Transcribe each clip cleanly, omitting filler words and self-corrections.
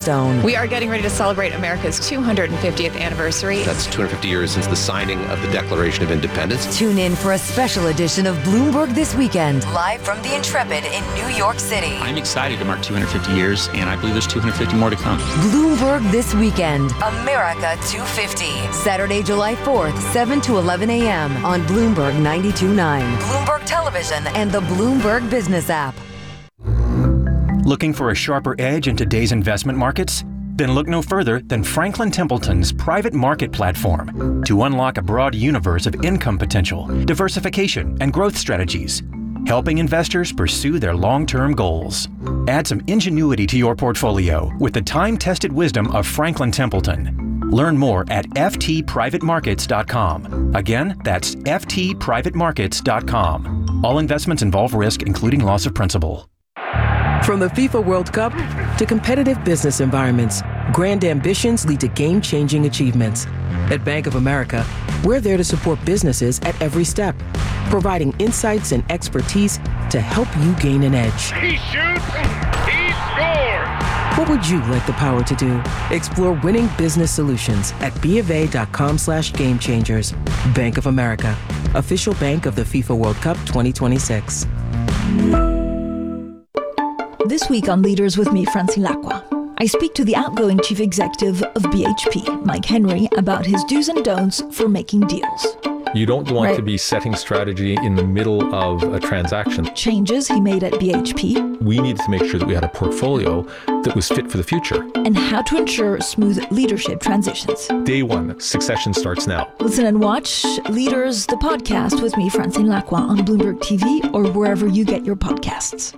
milestone. We are getting ready to celebrate America's 250th anniversary. That's 250 years since the signing of the Declaration of Independence. Tune in for a special edition of Bloomberg This Weekend, live from the Intrepid in New York City. I'm excited to mark 250 years, and I believe there's 250 more to come. Bloomberg This Weekend, America 250. Saturday, July 4th, 7 to 11 a.m. on Bloomberg 92.9, Bloomberg Television, and the Bloomberg Business app. Looking for a sharper edge in today's investment markets? Then look no further than Franklin Templeton's private market platform to unlock a broad universe of income potential, diversification, and growth strategies, helping investors pursue their long-term goals. Add some ingenuity to your portfolio with the time-tested wisdom of Franklin Templeton. Learn more at ftprivatemarkets.com. Again, that's ftprivatemarkets.com. All investments involve risk, including loss of principal. From the FIFA World Cup to competitive business environments, grand ambitions lead to game-changing achievements. At Bank of America, we're there to support businesses at every step, providing insights and expertise to help you gain an edge. He shoots, he scores! What would you like the power to do? Explore winning business solutions at BofA.com/gamechangers. Bank of America, official bank of the FIFA World Cup 2026. This week on Leaders with me, Francine Lacqua, I speak to the outgoing chief executive of BHP, Mike Henry, about his do's and don'ts for making deals. You don't want to be setting strategy in the middle of a transaction. Changes he made at BHP. We needed to make sure that we had a portfolio that was fit for the future. And how to ensure smooth leadership transitions. Day one, succession starts now. Listen and watch Leaders, the podcast with me, Francine Lacqua, on Bloomberg TV or wherever you get your podcasts.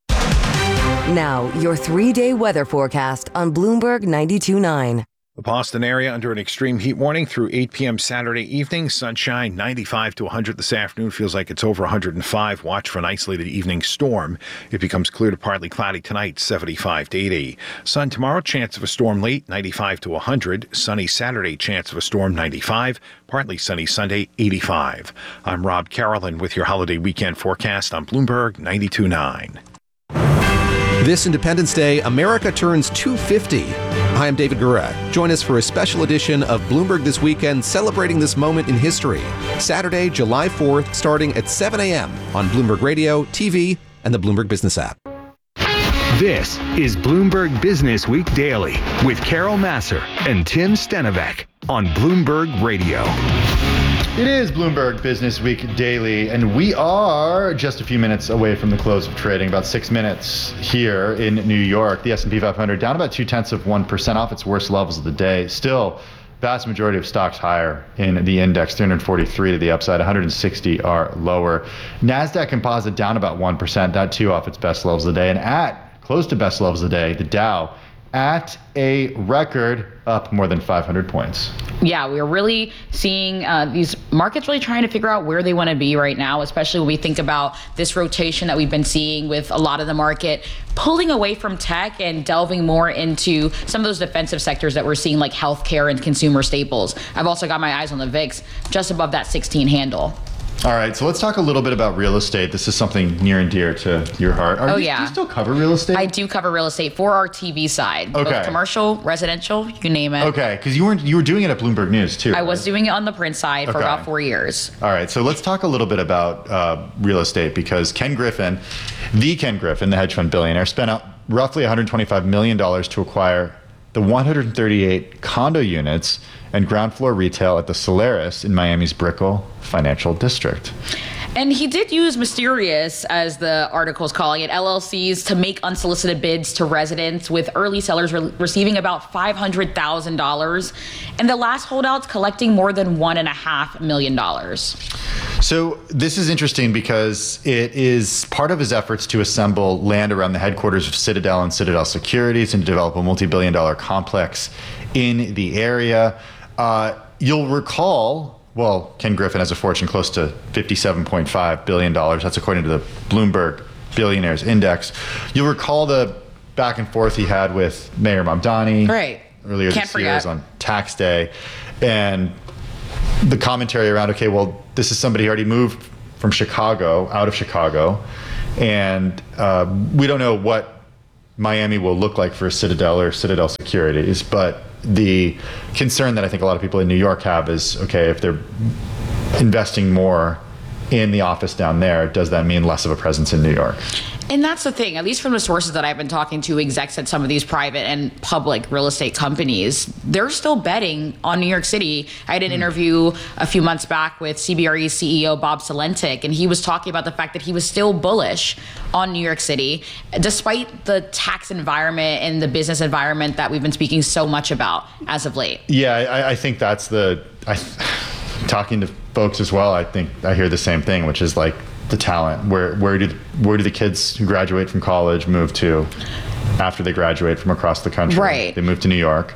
Now, your 3-day weather forecast on Bloomberg 92.9. The Boston area under an extreme heat warning through 8 p.m. Saturday evening. Sunshine 95 to 100 this afternoon. Feels like it's over 105. Watch for an isolated evening storm. It becomes clear to partly cloudy tonight, 75 to 80. Sun tomorrow, chance of a storm late, 95 to 100. Sunny Saturday, chance of a storm, 95. Partly sunny Sunday, 85. I'm Rob Carolyn with your holiday weekend forecast on Bloomberg 92.9. This Independence Day, America turns 250. Hi, I'm David Gura. Join us for a special edition of Bloomberg This Weekend, celebrating this moment in history. Saturday, July 4th, starting at 7 a.m. on Bloomberg Radio, TV, and the Bloomberg Business app. This is Bloomberg Business Week Daily with Carol Massar and Tim Stenovec on Bloomberg Radio. It is Bloomberg Business Week Daily, and we are just a few minutes away from the close of trading, about 6 minutes here in New York. The S&P 500 down about 0.2% off its worst levels of the day. Still, vast majority of stocks higher in the index, 343 to the upside, 160 are lower. NASDAQ Composite down about 1%, that too off its best levels of the day, and at close to best levels of the day, the Dow at a record up more than 500 points. Yeah, we're really seeing these markets really trying to figure out where they want to be right now, especially when we think about this rotation that we've been seeing with a lot of the market pulling away from tech and delving more into some of those defensive sectors that we're seeing, like healthcare and consumer staples. I've also got my eyes on the VIX just above that 16 handle. All right, so let's talk a little bit about real estate. This is something near and dear to your heart. Do you still cover real estate? I do cover real estate for our TV side. Okay. Both commercial, residential, you name it. Okay, because you were doing it at Bloomberg News too. I was doing it on the print side for about 4 years. All right, so let's talk a little bit about real estate, because Ken Griffin, the hedge fund billionaire, spent out roughly $125 million to acquire the 138 condo units and ground floor retail at the Solaris in Miami's Brickell Financial District. And he did use mysterious, as the article's calling it, LLCs to make unsolicited bids to residents, with early sellers receiving about $500,000 and the last holdouts collecting more than $1.5 million. So this is interesting because it is part of his efforts to assemble land around the headquarters of Citadel and Citadel Securities and to develop a multi-billion-dollar complex in the area. You'll recall, well, Ken Griffin has a fortune close to $57.5 billion. That's according to the Bloomberg Billionaires Index. You'll recall the back and forth he had with Mayor Mamdani earlier this year. It was on tax day. And the commentary around, okay, well, this is somebody who already moved from Chicago, out of Chicago, and we don't know what Miami will look like for Citadel or Citadel Securities. But the concern that I think a lot of people in New York have is, okay, if they're investing more in the office down there, does that mean less of a presence in New York? And that's the thing, at least from the sources that I've been talking to, execs at some of these private and public real estate companies, they're still betting on New York City. I had an interview a few months back with CBRE CEO Bob Salentic, and he was talking about the fact that he was still bullish on New York City, despite the tax environment and the business environment that we've been speaking so much about as of late. Yeah, I think that's talking to folks as well, I think I hear the same thing, which is like the talent. Where do the kids who graduate from college move to after they graduate from across the country? Right. They move to New York.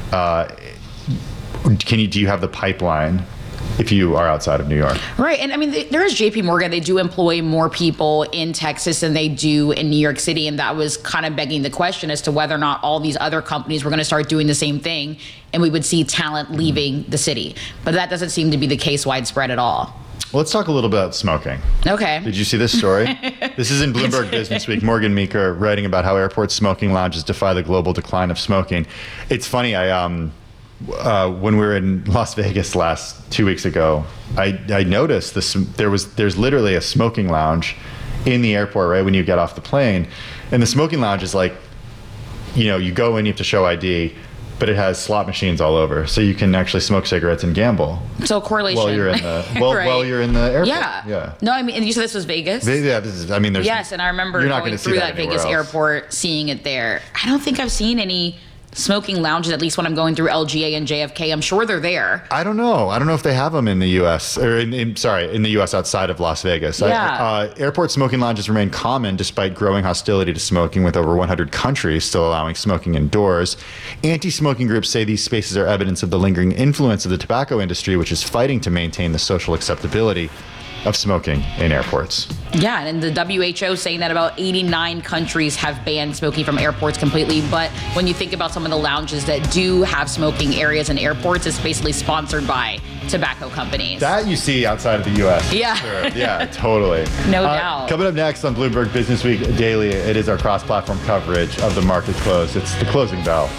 Do you have the pipeline if you are outside of New York? Right. And I mean, there is JP Morgan. They do employ more people in Texas than they do in New York City. And that was kind of begging the question as to whether or not all these other companies were going to start doing the same thing and we would see talent leaving the city. But that doesn't seem to be the case widespread at all. Well, let's talk a little about smoking. Okay. Did you see this story? This is in Bloomberg Business Week. Morgan Meeker writing about how airport smoking lounges defy the global decline of smoking. It's funny, when we were in Las Vegas 2 weeks ago, I noticed there's literally a smoking lounge in the airport right when you get off the plane. And the smoking lounge is like, you go in, you have to show ID, but it has slot machines all over, so you can actually smoke cigarettes and gamble. So correlation. While you're in the right. while you're in the airport. Yeah. No, I mean, and you said this was Vegas. Yeah, this is. There's. Yes, and I remember going through that Vegas airport, seeing it there. I don't think I've seen any smoking lounges, at least when I'm going through LGA and JFK. I'm sure they're there. I don't know if they have them in the U.S. or in the U.S. outside of Las Vegas. Yeah. Airport smoking lounges remain common despite growing hostility to smoking, with over 100 countries still allowing smoking indoors. Anti-smoking groups say these spaces are evidence of the lingering influence of the tobacco industry, which is fighting to maintain the social acceptability of smoking in airports. Yeah, and the WHO saying that about 89 countries have banned smoking from airports completely. But when you think about some of the lounges that do have smoking areas in airports, it's basically sponsored by tobacco companies. That you see outside of the U.S. Yeah. Sure. Yeah, totally. No doubt. Coming up next on Bloomberg Business Week Daily, it is our cross-platform coverage of the market close. It's the closing bell.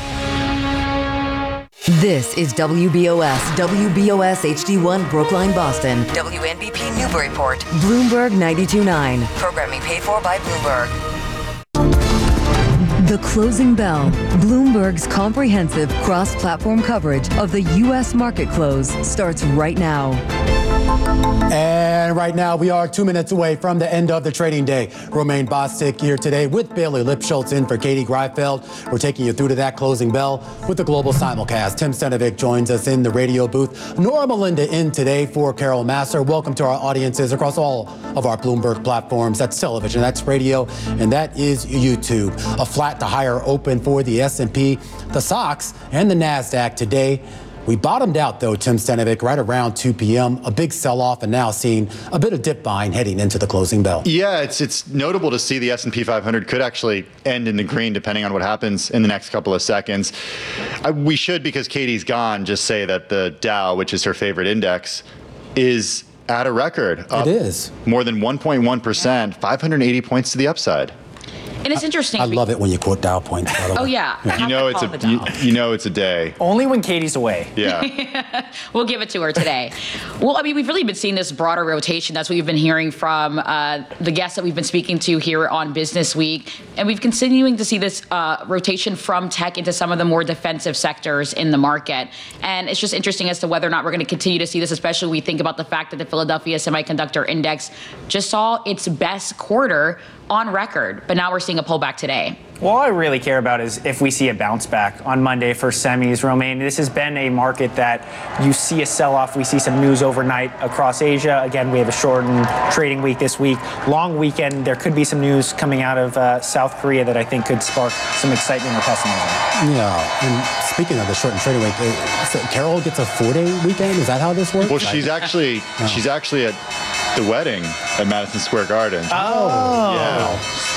This is WBOS HD1 Brookline, Boston, WNBP Newburyport, Bloomberg 92.9. Programming paid for by Bloomberg. The Closing Bell, Bloomberg's comprehensive cross-platform coverage of the U.S. market close, starts right now. And right now, we are 2 minutes away from the end of the trading day. Romaine Bostic here today with Bailey Lipschultz in for Katie Greifeld. We're taking you through to that closing bell with the global simulcast. Tim Stenovic joins us in the radio booth. Nora Melinda in today for Carol Masser. Welcome to our audiences across all of our Bloomberg platforms. That's television, that's radio, and that is YouTube. A flat to higher open for the S&P, the SOX, and the NASDAQ today. We bottomed out, though, Tim Stenovic, right around 2 p.m. A big sell-off, and now seeing a bit of dip buying heading into the closing bell. Yeah, it's notable to see the S&P 500 could actually end in the green depending on what happens in the next couple of seconds. We should, because Katie's gone, just say that the Dow, which is her favorite index, is at a record. It is. More than 1.1%, 580 points to the upside. And it's interesting. I love it when you quote Dow points. By the way. Oh, yeah. You know it's a day. Only when Katie's away. Yeah. We'll give it to her today. Well, I mean, we've really been seeing this broader rotation. That's what we've been hearing from the guests that we've been speaking to here on Business Week. And we've continuing to see this rotation from tech into some of the more defensive sectors in the market. And it's just interesting as to whether or not we're going to continue to see this, especially when we think about the fact that the Philadelphia Semiconductor Index just saw its best quarter on record, but now we're seeing a pullback today. Well, all I really care about is if we see a bounce back on Monday for semis, Romaine. This has been a market that you see a sell-off. We see some news overnight across Asia. Again, we have a shortened trading week this week. Long weekend, there could be some news coming out of South Korea that I think could spark some excitement or pessimism. Yeah, and speaking of the shortened trading week, so Carol gets a 4-day weekend? Is that how this works? Well, she's actually at the wedding at Madison Square Garden. Oh. Yeah.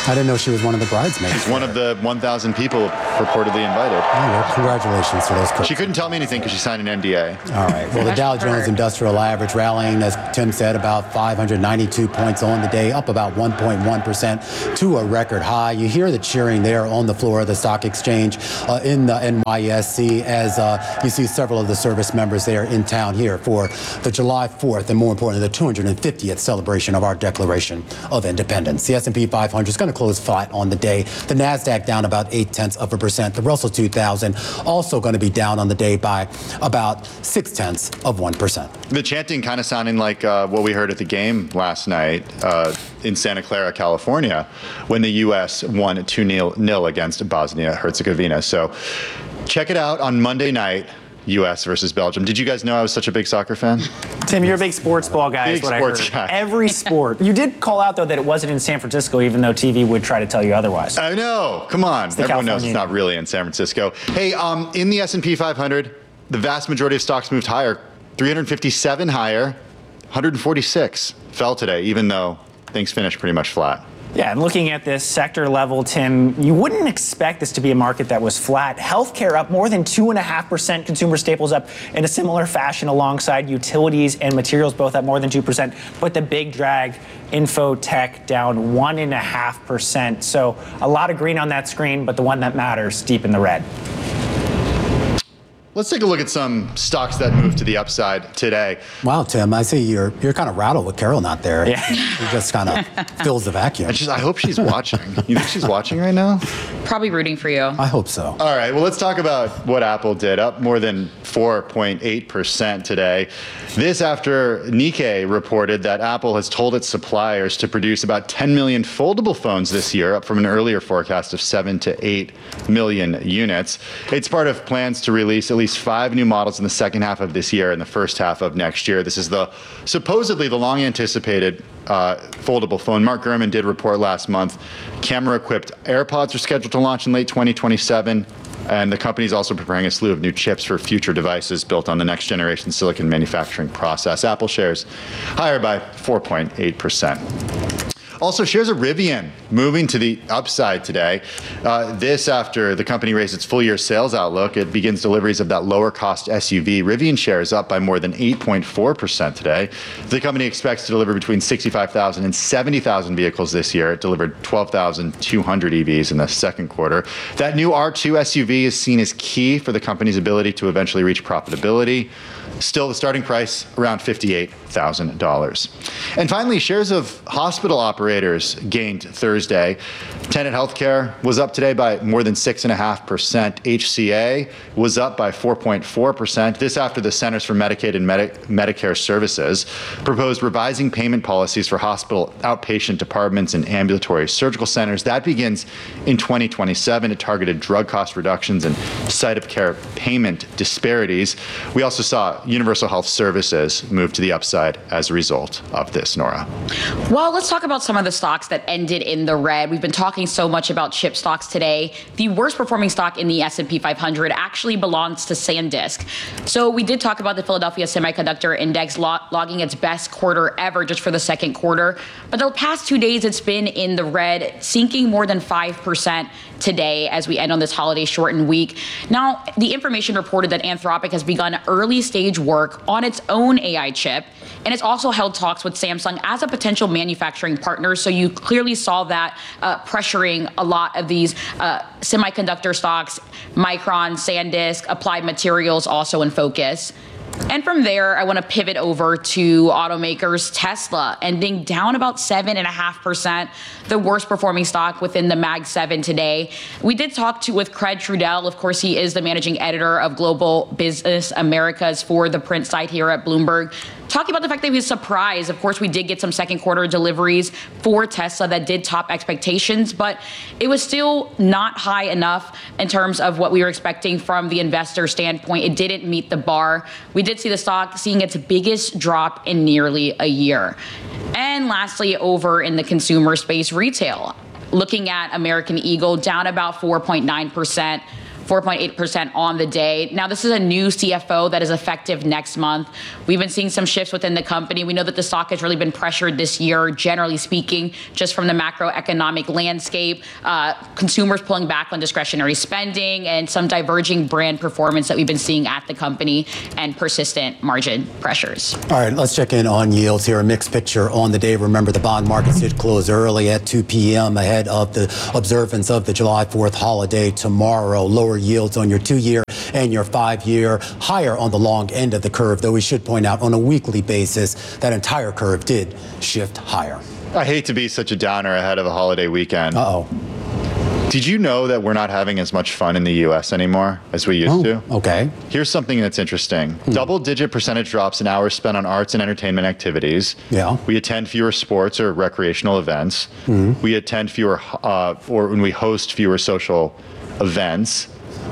I didn't know she was one of the bridesmaids. She's one of the 1,000 people reportedly invited. Oh, well, congratulations to those cooks. She couldn't tell me anything because she signed an NDA. All right. Well, the Dow Jones Industrial Average rallying, as Tim said, about 592 points on the day, up about 1.1% to a record high. You hear the cheering there on the floor of the stock exchange in the NYSE as you see several of the service members there in town here for the July 4th and, more importantly, the 250th celebration of our Declaration of Independence. The S&P 500 is going to close flat on the day. The NASDAQ down about 0.8%. The Russell 2000 also going to be down on the day by about 0.6%. The chanting kind of sounding like what we heard at the game last night in Santa Clara, California, when the U.S. won 2-0 against Bosnia-Herzegovina. So check it out on Monday night. U.S. versus Belgium. Did you guys know I was such a big soccer fan? Tim, you're a big sports ball guy, is what I heard. Guy. Every sport. You did call out, though, that it wasn't in San Francisco, even though TV would try to tell you otherwise. I know. Come on. Everyone knows it's not really in San Francisco. Hey, in the S&P 500, the vast majority of stocks moved higher. 357 higher, 146 fell today, even though things finished pretty much flat. Yeah, and looking at this sector level, Tim, you wouldn't expect this to be a market that was flat. Healthcare up more than 2.5%, consumer staples up in a similar fashion alongside utilities and materials both up more than 2%. But the big drag, info tech down 1.5%. So a lot of green on that screen, but the one that matters deep in the red. Let's take a look at some stocks that moved to the upside today. Wow, Tim, I see you're kind of rattled with Carol not there. Yeah. He just kind of fills the vacuum. I hope she's watching. You think she's watching right now? Probably rooting for you. I hope so. All right, well, let's talk about what Apple did, up more than 4.8% today. This after Nikkei reported that Apple has told its suppliers to produce about 10 million foldable phones this year, up from an earlier forecast of 7 to 8 million units. It's part of plans to release at least 5 new models in the second half of this year and the first half of next year. This is supposedly the long-anticipated foldable phone. Mark Gurman did report last month camera-equipped AirPods are scheduled to launch in late 2027. And the company is also preparing a slew of new chips for future devices built on the next generation silicon manufacturing process. Apple shares higher by 4.8%. Also, shares of Rivian moving to the upside today. This after the company raised its full-year sales outlook. It begins deliveries of that lower-cost SUV. Rivian shares up by more than 8.4% today. The company expects to deliver between 65,000 and 70,000 vehicles this year. It delivered 12,200 EVs in the second quarter. That new R2 SUV is seen as key for the company's ability to eventually reach profitability. Still, the starting price around $58,000. And finally, shares of hospital operators gained Thursday. Tenet Healthcare was up today by more than 6.5%. HCA was up by 4.4%. This after the Centers for Medicaid and Medicare Services proposed revising payment policies for hospital outpatient departments and ambulatory surgical centers. That begins in 2027. It targeted drug cost reductions and site of care payment disparities. We also saw Universal Health Services move to the upside as a result of this, Nora. Well, let's talk about some of the stocks that ended in the red. We've been talking so much about chip stocks today. The worst performing stock in the S&P 500 actually belongs to SanDisk. So we did talk about the Philadelphia Semiconductor Index logging its best quarter ever just for the second quarter. But the past 2 days, it's been in the red, sinking more than 5% today as we end on this holiday shortened week. Now, the information reported that Anthropic has begun early stage work on its own AI chip, and it's also held talks with Samsung as a potential manufacturing partner. So you clearly saw that pressuring a lot of these semiconductor stocks, Micron, SanDisk, Applied Materials also in focus. And from there, I want to pivot over to automakers. Tesla ending down about 7.5%, the worst performing stock within the Mag 7 today. We did talk with Craig Trudell. Of course, he is the managing editor of Global Business Americas for the print site here at Bloomberg. Talking about the fact that he was surprised. Of course, we did get some second quarter deliveries for Tesla that did top expectations, but it was still not high enough in terms of what we were expecting from the investor standpoint. It didn't meet the bar. We did see the stock seeing its biggest drop in nearly a year. And lastly, over in the consumer space, retail. Looking at American Eagle, down about 4.9%. 4.8% on the day. Now, this is a new CFO that is effective next month. We've been seeing some shifts within the company. We know that the stock has really been pressured this year, generally speaking, just from the macroeconomic landscape, consumers pulling back on discretionary spending, and some diverging brand performance that we've been seeing at the company, and persistent margin pressures. All right, let's check in on yields here. A mixed picture on the day. Remember, the bond markets did close early at 2 p.m. ahead of the observance of the July 4th holiday tomorrow. Lower yields on your 2-year and your 5-year, higher on the long end of the curve, though we should point out on a weekly basis that entire curve did shift higher. I hate to be such a downer ahead of a holiday weekend. Uh-oh. Did you know that we're not having as much fun in the U.S. anymore as we used to? Okay. Here's something that's interesting. Double-digit percentage drops in hours spent on arts and entertainment activities. Yeah. We attend fewer sports or recreational events. We attend fewer, or when we host fewer social events.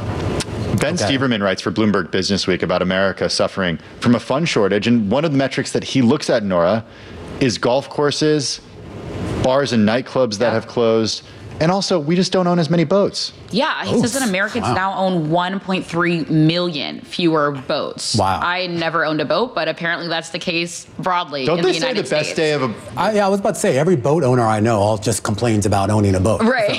Ben Steverman writes for Bloomberg Businessweek about America suffering from a fund shortage. And one of the metrics that he looks at, Nora, is golf courses, bars and nightclubs that have closed. And also, we just don't own as many boats. Yeah, he says that Americans now own 1.3 million fewer boats. Wow. I never owned a boat, but apparently that's the case broadly Don't in they the say United the best States. day of a... I was about to say, every boat owner I know all just complains about owning a boat.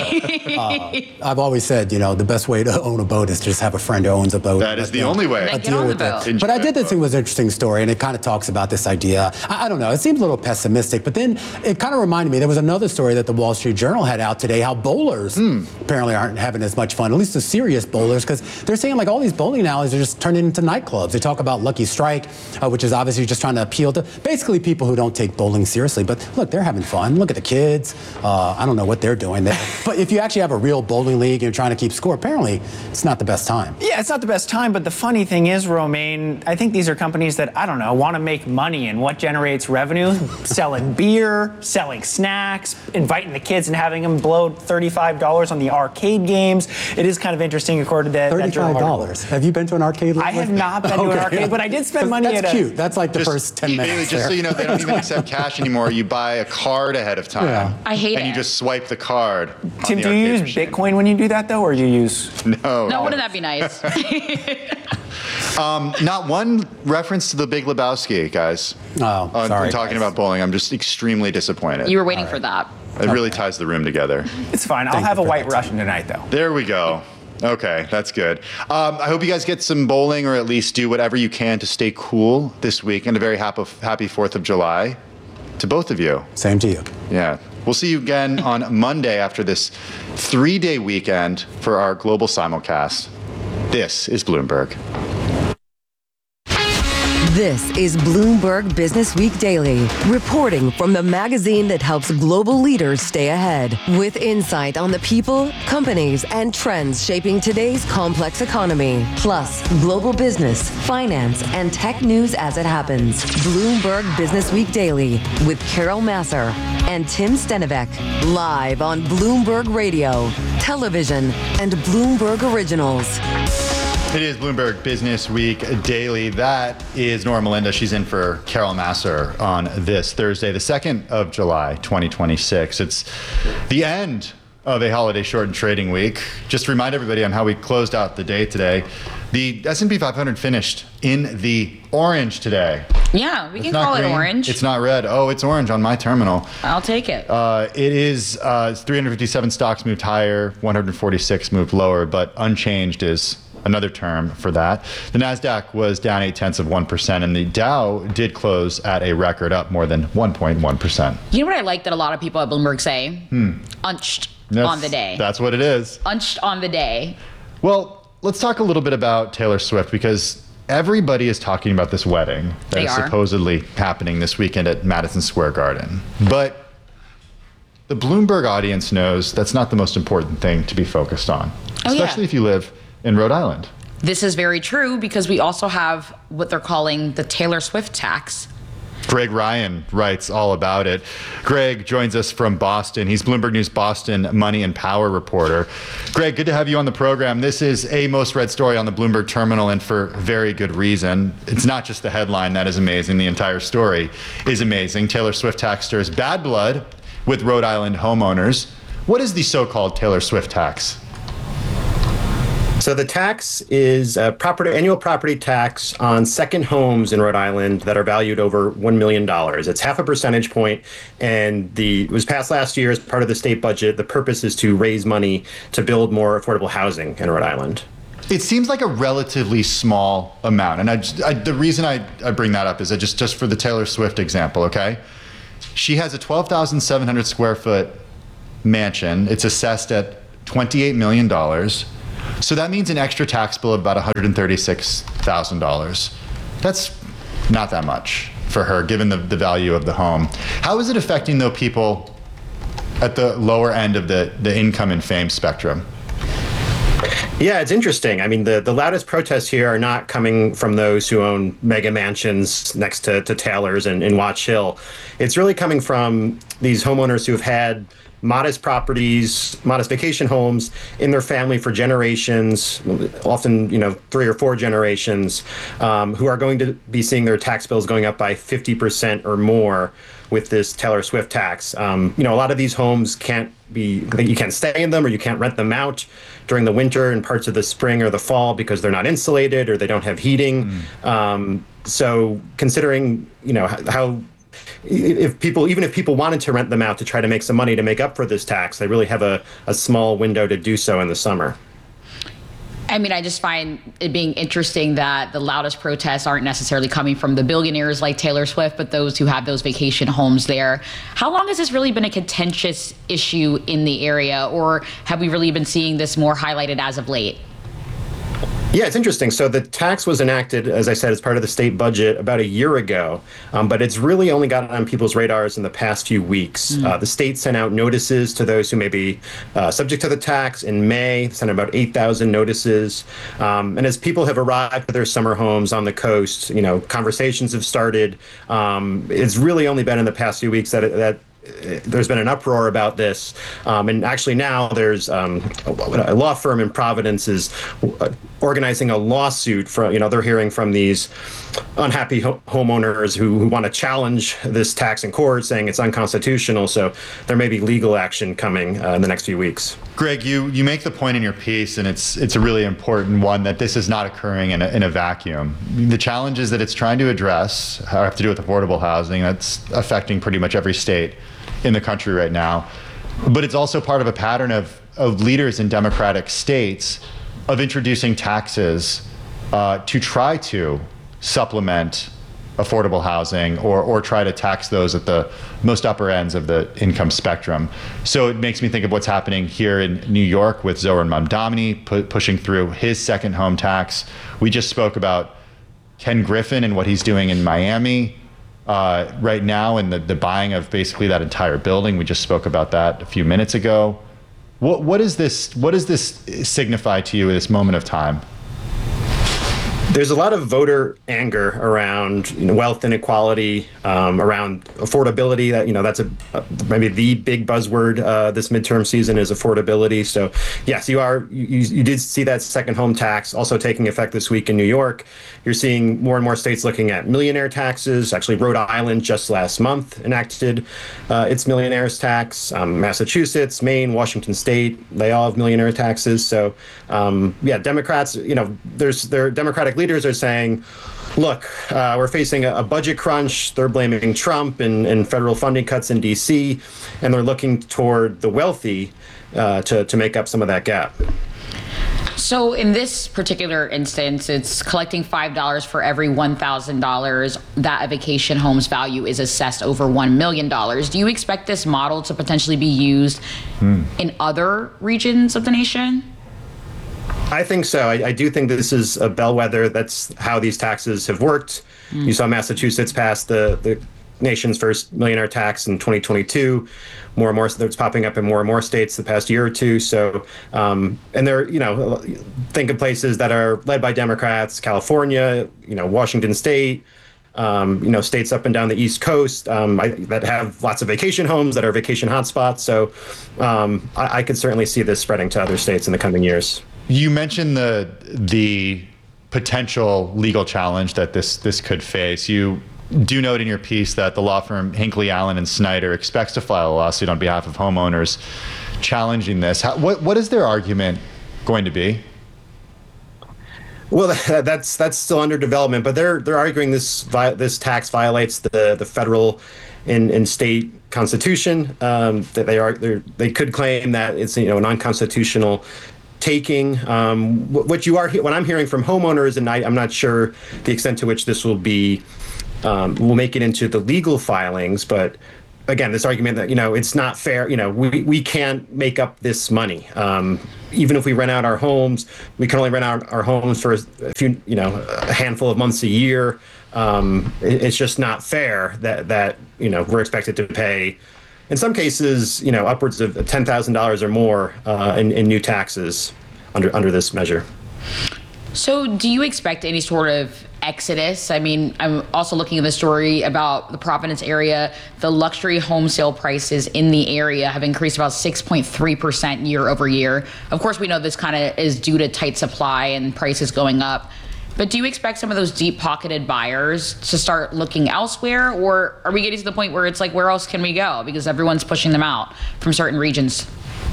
Right. I've always said, the best way to own a boat is just have a friend who owns a boat. That is the only way. Deal with it. But I did think it was an interesting story, and it kind of talks about this idea. I don't know, it seems a little pessimistic, but then it kind of reminded me, there was another story that the Wall Street Journal had out today, how bowlers apparently aren't having as much fun, at least the serious bowlers, because they're saying like all these bowling alleys are just turning into nightclubs. They talk about Lucky Strike, which is obviously just trying to appeal to basically people who don't take bowling seriously. But look, they're having fun. Look at the kids. I don't know what they're doing there. But if you actually have a real bowling league and you're trying to keep score, apparently it's not the best time. Yeah, it's not the best time, but the funny thing is, Romaine, I think these are companies that, I don't know, want to make money, and what generates revenue? Selling beer, selling snacks, inviting the kids and having them blow $35 on the arcade games. It is kind of interesting, according to that $35. Have you been to an arcade? I have not been to an arcade, but I did spend money that's at cute. That's like the first 10 minutes. Bailey, just so you know, they don't even accept cash anymore. You buy a card ahead of time. Yeah. I hate and it. you just swipe the card. Tim, do you use Bitcoin when you do that, though, or do you use... No. No, wouldn't that be nice? Not one reference to The Big Lebowski, guys. Oh, sorry. Talking about bowling, I'm just extremely disappointed. You were waiting for that. It really ties the room together. It's fine. I'll have a White Russian tonight, though. There we go. Okay, that's good. I hope you guys get some bowling, or at least do whatever you can to stay cool this week. And a very happy 4th of July to both of you. Same to you. Yeah. We'll see you again on Monday after this 3-day weekend for our global simulcast. This is Bloomberg. This is Bloomberg Business Week Daily, reporting from the magazine that helps global leaders stay ahead, with insight on the people, companies, and trends shaping today's complex economy, plus global business, finance, and tech news as it happens. Bloomberg Business Week Daily with Carol Massar and Tim Stenivek, live on Bloomberg Radio, television, and Bloomberg Originals. It is Bloomberg Business Week Daily. That is Nora Melinda. She's in for Carol Massar on this Thursday, the 2nd of July, 2026. It's the end of a holiday shortened trading week. Just to remind everybody on how we closed out the day today. The S&P 500 finished in the orange today. Yeah, we can call it orange. It's not red. Oh, it's orange on my terminal. I'll take it. It is 357 stocks moved higher, 146 moved lower, but unchanged is another term for that. The NASDAQ was down 0.8%, and the Dow did close at a record up more than 1.1%. You know what I like that a lot of people at Bloomberg say? Unched on the day. That's what it is. Unched on the day. Well, let's talk a little bit about Taylor Swift, because everybody is talking about this wedding that is supposedly happening this weekend at Madison Square Garden. But the Bloomberg audience knows that's not the most important thing to be focused on, especially if you live in Rhode Island. This is very true, because we also have what they're calling the Taylor Swift tax. Greg Ryan writes all about it. Greg joins us from Boston. He's Bloomberg News Boston Money and Power reporter. Greg, good to have you on the program. This is a most read story on the Bloomberg terminal, and for very good reason. It's not just the headline that is amazing. The entire story is amazing. Taylor Swift tax stirs bad blood with Rhode Island homeowners. What is the so-called Taylor Swift tax? So the tax is a annual property tax on second homes in Rhode Island that are valued over $1 million. It's 0.5 percentage point, and it was passed last year as part of the state budget. The purpose is to raise money to build more affordable housing in Rhode Island. It seems like a relatively small amount, and the reason I bring that up is just for the Taylor Swift example, okay? She has a 12,700 square foot mansion. It's assessed at $28 million. So that means an extra tax bill of about $136,000. That's not that much for her, given the value of the home. How is it affecting, though, people at the lower end of the income and fame spectrum? Yeah, it's interesting. I mean, the loudest protests here are not coming from those who own mega mansions next to Taylor's in Watch Hill. It's really coming from these homeowners who have had modest properties, modest vacation homes in their family for generations, often 3 or 4 generations, who are going to be seeing their tax bills going up by 50% or more with this Taylor Swift tax. A lot of these homes you can't stay in them, or you can't rent them out during the winter and parts of the spring or the fall because they're not insulated or they don't have heating. So considering how if people wanted to rent them out to try to make some money to make up for this tax, they really have a small window to do so in the summer. I mean, I just find it being interesting that the loudest protests aren't necessarily coming from the billionaires like Taylor Swift, but those who have those vacation homes there. How long has this really been a contentious issue in the area, or have we really been seeing this more highlighted as of late? Yeah, it's interesting. So the tax was enacted, as I said, as part of the state budget about a year ago, but it's really only gotten on people's radars in the past few weeks. The state sent out notices to those who may be subject to the tax in May, sent about 8,000 notices. And as people have arrived at their summer homes on the coast, conversations have started. It's really only been in the past few weeks that there's been an uproar about this, and actually now there's a law firm in Providence is organizing a lawsuit they're hearing from these unhappy homeowners who want to challenge this tax in court, saying it's unconstitutional. So there may be legal action coming in the next few weeks. Greg, you make the point in your piece, and it's a really important one, that this is not occurring in a vacuum. The challenges that it's trying to address have to do with affordable housing. That's affecting pretty much every state in the country right now. But it's also part of a pattern of leaders in Democratic states of introducing taxes to try to supplement affordable housing or try to tax those at the most upper ends of the income spectrum. So it makes me think of what's happening here in New York with Zohran Mamdani pushing through his second home tax. We just spoke about Ken Griffin and what he's doing in Miami right now, and the buying of basically that entire building. We just spoke about that a few minutes ago. What does this signify to you at this moment of time? There's a lot of voter anger around wealth inequality, around affordability. That's maybe the big buzzword this midterm season is affordability. So yes, you did see that second home tax also taking effect this week in New York. You're seeing more and more states looking at millionaire taxes. Actually, Rhode Island just last month enacted its millionaires tax. Massachusetts, Maine, Washington State, they all have millionaire taxes. So Democrats, their Democratic leaders are saying, look, we're facing a budget crunch. They're blaming Trump and federal funding cuts in D.C., and they're looking toward the wealthy to make up some of that gap. So in this particular instance, it's collecting $5 for every $1,000 that a vacation home's value is assessed over $1 million. Do you expect this model to potentially be used in other regions of the nation? I think so. I do think this is a bellwether. That's how these taxes have worked. You saw Massachusetts pass the nation's first millionaire tax in 2022. More and more, it's popping up in more and more states the past year or two. So, and there, think of places that are led by Democrats: California, Washington State, states up and down the East Coast that have lots of vacation homes that are vacation hotspots. So, I could certainly see this spreading to other states in the coming years. You mentioned the potential legal challenge that this could face. You do note in your piece that the law firm Hinckley, Allen and Snyder expects to file a lawsuit on behalf of homeowners challenging this. What is their argument going to be? Well, that's still under development, but they're arguing this tax violates the federal and state constitution. That they could claim that it's a non-constitutional taking. What I'm hearing from homeowners, and I'm not sure the extent to which this will make it into the legal filings, but again, this argument that it's not fair. We can't make up this money. Even if we rent out our homes, we can only rent out our homes for a handful of months a year. It's just not fair that we're expected to pay, in some cases, upwards of $10,000 or more in new taxes under this measure. So do you expect any sort of exodus? I mean, I'm also looking at the story about the Providence area. The luxury home sale prices in the area have increased about 6.3% year over year. Of course, we know this kind of is due to tight supply and prices going up. But do you expect some of those deep-pocketed buyers to start looking elsewhere? Or are we getting to the point where it's like, where else can we go? Because everyone's pushing them out from certain regions.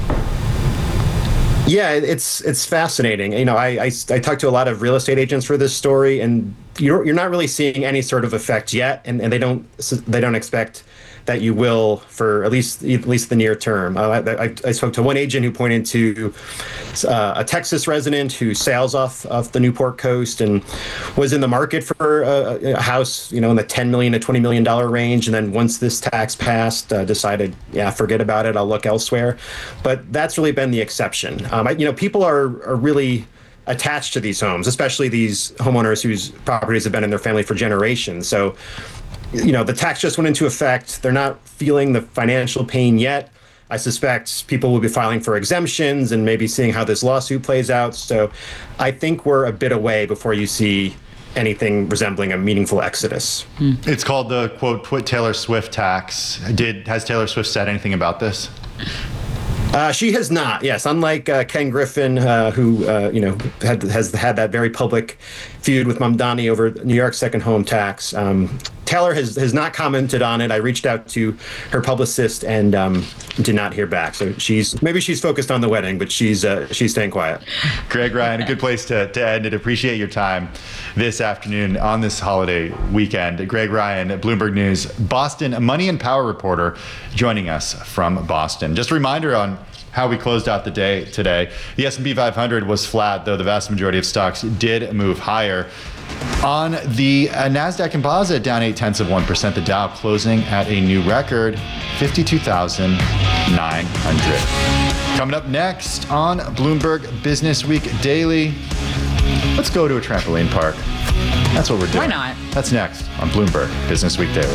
Yeah, it's fascinating. I talked to a lot of real estate agents for this story, and you're not really seeing any sort of effect yet, and they don't expect that you will for at least the near term. I spoke to one agent who pointed to a Texas resident who sails off the Newport coast and was in the market for a house, in the $10 million to $20 million range, and then once this tax passed, decided, forget about it, I'll look elsewhere. But that's really been the exception. People are really attached to these homes, especially these homeowners whose properties have been in their family for generations. So the tax just went into effect. They're not feeling the financial pain yet. I suspect people will be filing for exemptions and maybe seeing how this lawsuit plays out. So I think we're a bit away before you see anything resembling a meaningful exodus. It's called the, quote, Taylor Swift tax. Has Taylor Swift said anything about this? She has not. Yes, unlike Ken Griffin, who has had that very public feud with Mamdani over New York's second home tax. Taylor has not commented on it. I reached out to her publicist and did not hear back. So she's focused on the wedding, but she's staying quiet. Greg Ryan, a good place to end it. Appreciate your time this afternoon on this holiday weekend. Greg Ryan, Bloomberg News, Boston Money and Power reporter, joining us from Boston. Just a reminder on how we closed out the day today. The S&P 500 was flat, though the vast majority of stocks did move higher. On the NASDAQ Composite, down 0.8%. The Dow closing at a new record, 52,900. Coming up next on Bloomberg Business Week Daily, let's go to a trampoline park. That's what we're doing. Why not? That's next on Bloomberg Business Week Daily.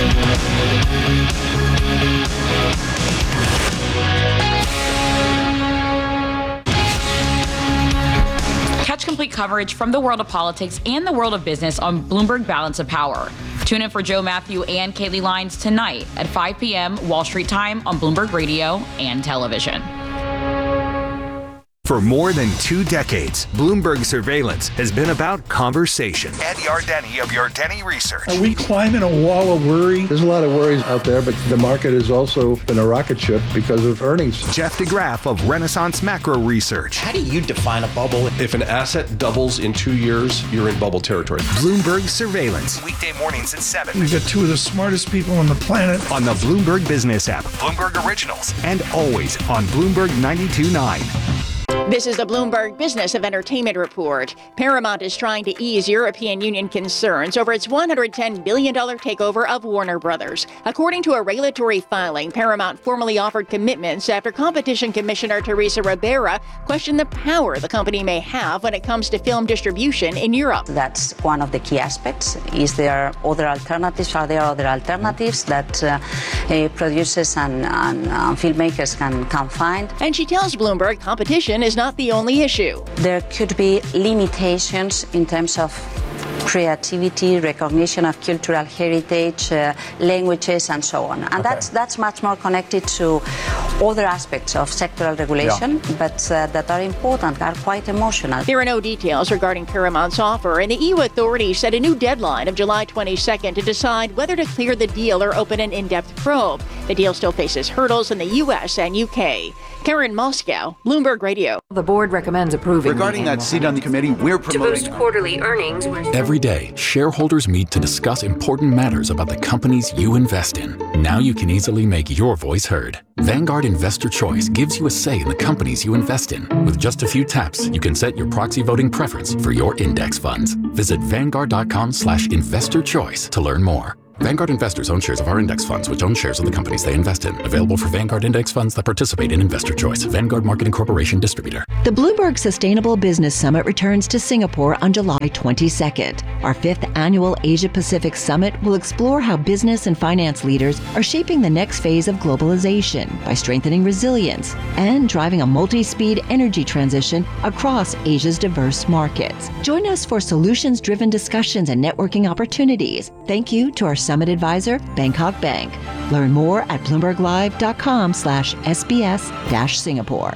Catch complete coverage from the world of politics and the world of business on Bloomberg Balance of Power. Tune in for Joe Matthew and Kaylee Lyons tonight at 5 p.m. Wall Street time on Bloomberg Radio and television. For more than 2 decades, Bloomberg Surveillance has been about conversation. Ed Yardeni of Yardeni Research. Are we climbing a wall of worry? There's a lot of worries out there, but the market has also been a rocket ship because of earnings. Jeff DeGraff of Renaissance Macro Research. How do you define a bubble? If an asset doubles in 2 years, you're in bubble territory. Bloomberg Surveillance. Weekday mornings at 7. We've got 2 of the smartest people on the planet. On the Bloomberg Business app. Bloomberg Originals. And always on Bloomberg 92.9. This is the Bloomberg Business of Entertainment report. Paramount is trying to ease European Union concerns over its $110 billion takeover of Warner Brothers. According to a regulatory filing, Paramount formally offered commitments after Competition Commissioner Teresa Ribera questioned the power the company may have when it comes to film distribution in Europe. That's one of the key aspects. Is there other alternatives? Are there other alternatives that producers and filmmakers can find? And she tells Bloomberg competition is not the only issue. There could be limitations in terms of creativity, recognition of cultural heritage, languages, and so on. And that's much more connected to other aspects of sectoral regulation, but that are important, are quite emotional. There are no details regarding Paramount's offer, and the EU authorities set a new deadline of July 22nd to decide whether to clear the deal or open an in-depth probe. The deal still faces hurdles in the U.S. and U.K. Karen Moscow, Bloomberg Radio. The board recommends approving. Regarding that seat on the committee, we're promoting to boost quarterly earnings. Every day, shareholders meet to discuss important matters about the companies you invest in. Now you can easily make your voice heard. Vanguard Investor Choice gives you a say in the companies you invest in. With just a few taps, you can set your proxy voting preference for your index funds. Visit Vanguard.com/investorchoice to learn more. Vanguard investors own shares of our index funds, which own shares of the companies they invest in. Available for Vanguard index funds that participate in Investor Choice. Vanguard Marketing Corporation distributor. The Bloomberg Sustainable Business Summit returns to Singapore on July 22nd. Our 5th annual Asia-Pacific Summit will explore how business and finance leaders are shaping the next phase of globalization by strengthening resilience and driving a multi-speed energy transition across Asia's diverse markets. Join us for solutions-driven discussions and networking opportunities. Thank you to our Summit advisor, Bangkok Bank. Learn more at bloomberglive.com/SBS-Singapore.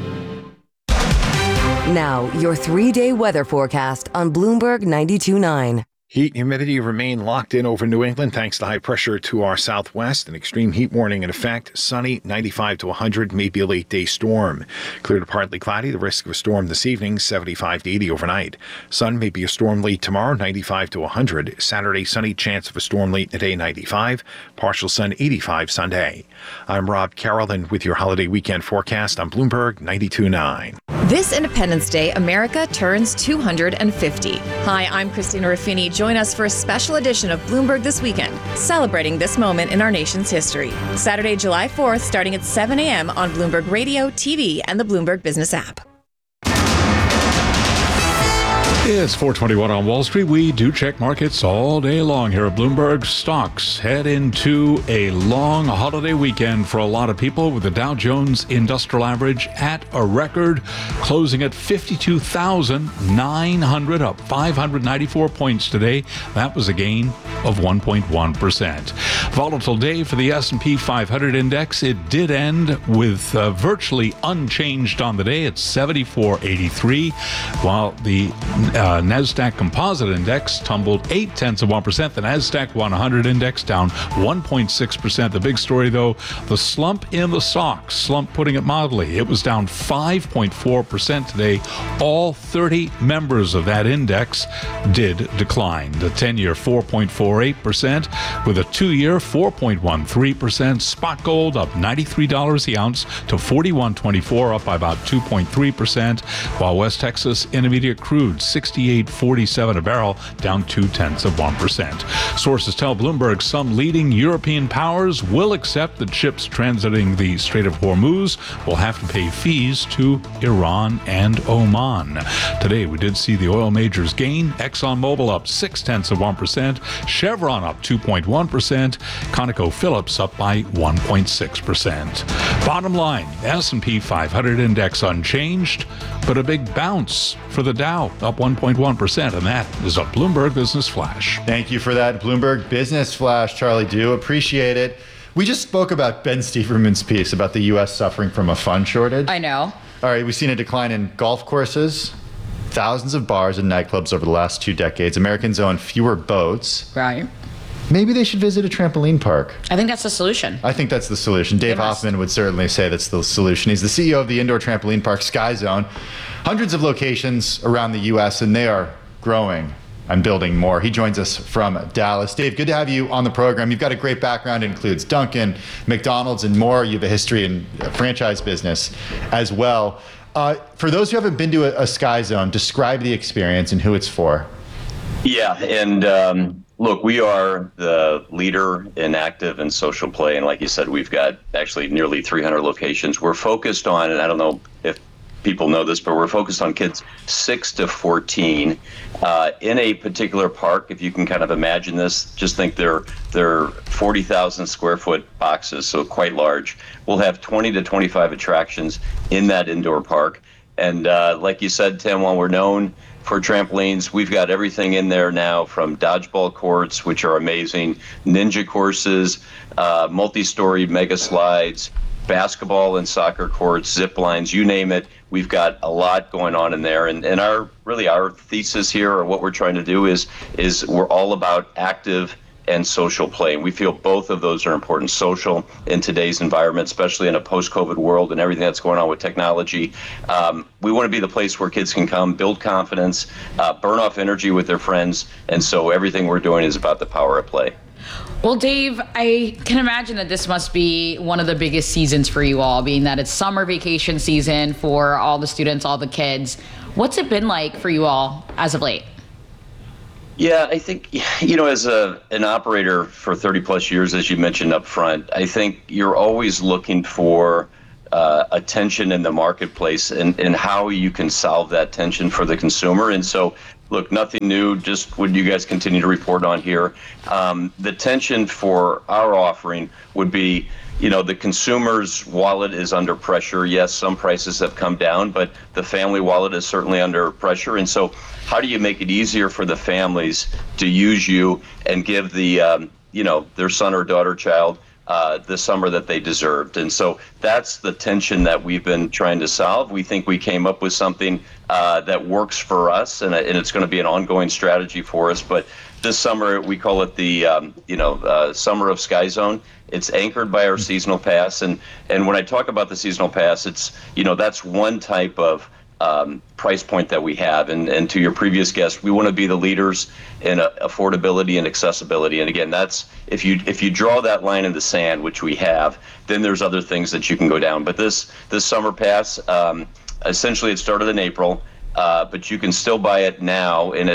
Now, your 3-day weather forecast on Bloomberg 92.9. Heat and humidity remain locked in over New England thanks to high pressure to our southwest. An extreme heat warning in effect. Sunny, 95 to 100, maybe a late-day storm. Clear to partly cloudy. The risk of a storm this evening, 75 to 80 overnight. Sun may be a storm late tomorrow, 95 to 100. Saturday, sunny, chance of a storm late in the day, 95. Partial sun, 85 Sunday. I'm Rob Carroll with your holiday weekend forecast on Bloomberg 92.9. This Independence Day, America turns 250. Hi, I'm Christina Ruffini. Join us for a special edition of Bloomberg This Weekend, celebrating this moment in our nation's history. Saturday, July 4th, starting at 7 a.m. on Bloomberg Radio, TV, and the Bloomberg Business app. It's 4:21 on Wall Street. We do check markets all day long here at Bloomberg. Stocks head into a long holiday weekend for a lot of people, with the Dow Jones Industrial Average at a record, closing at 52,900, up 594 points today. That was a gain of 1.1%. Volatile day for the S&P 500 index. It did end with virtually unchanged on the day at 7483, while the NASDAQ Composite Index tumbled 0.8%. The NASDAQ 100 Index down 1.6%. The big story, though, the slump in the SOX, slump putting it mildly. It was down 5.4% today. All 30 members of that index did decline. The 10-year 4.48%, with a 2-year 4.13%. Spot gold up $93 the ounce to $41.24, up by about 2.3%, while West Texas Intermediate crude 68.47 a barrel, down 0.2%. Sources tell Bloomberg some leading European powers will accept that ships transiting the Strait of Hormuz will have to pay fees to Iran and Oman. Today, we did see the oil majors gain. ExxonMobil up 0.6%, Chevron up 2.1%, ConocoPhillips up by 1.6%. Bottom line, S&P 500 index unchanged, but a big bounce for the Dow, up 1.1%, and that is a Bloomberg Business Flash. Thank you for that Bloomberg Business Flash, Charlie Dew. Appreciate it. We just spoke about Ben Steverman's piece about the U.S. suffering from a fund shortage. I know. All right, we've seen a decline in golf courses, thousands of bars and nightclubs over the last 2 decades. Americans own fewer boats. Right. Maybe they should visit a trampoline park. I think that's the solution. I think that's the solution. Dave Hoffman would certainly say that's the solution. He's the CEO of the indoor trampoline park Sky Zone. Hundreds of locations around the U.S., and they are growing and building more. He joins us from Dallas. Dave, good to have you on the program. You've got a great background. It includes Dunkin', McDonald's, and more. You have a history in franchise business as well. For those who haven't been to a Sky Zone, describe the experience and who it's for. Yeah, and look, we are the leader in active and social play, and like you said, we've got actually nearly 300 locations. We're focused on, and I don't know if people know this, but we're focused on kids 6 to 14 in a particular park. If you can kind of imagine this, just think they're 40,000 square foot boxes, so quite large. We'll have 20 to 25 attractions in that indoor park. And like you said, Tim, while we're known for trampolines, we've got everything in there now, from dodgeball courts, which are amazing, ninja courses, multi-story mega slides, basketball and soccer courts, zip lines, you name it. We've got a lot going on in there. And our thesis here, or what we're trying to do, is we're all about active and social play. And we feel both of those are important. Social in today's environment, especially in a post-COVID world and everything that's going on with technology. We want to be the place where kids can come, build confidence, burn off energy with their friends. And so everything we're doing is about the power of play. Well, Dave, I can imagine that this must be one of the biggest seasons for you all, being that it's summer vacation season for all the students, all the kids. What's it been like for you all as of late? Yeah, I think, as an operator for 30 plus years, as you mentioned up front, I think you're always looking for a tension in the marketplace and how you can solve that tension for the consumer. And so, look, nothing new, just what you guys continue to report on here. The tension for our offering would be, the consumer's wallet is under pressure. Yes, some prices have come down, but the family wallet is certainly under pressure. And so how do you make it easier for the families to use you and give the, their son or daughter child the summer that they deserved? And so that's the tension that we've been trying to solve. We think we came up with something that works for us, and it's going to be an ongoing strategy for us. But this summer, we call it the Summer of Sky Zone. It's anchored by our seasonal pass. And when I talk about the seasonal pass, it's, that's one type of price point that we have. And to your previous guest, we want to be the leaders in affordability and accessibility. And again, that's if you draw that line in the sand, which we have, then there's other things that you can go down. But this summer pass, essentially it started in April, but you can still buy it now. And